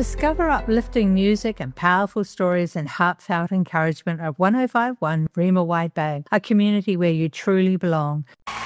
Discover uplifting music and powerful stories and heartfelt encouragement at 1051 Rima Wide Bay, a community where you truly belong.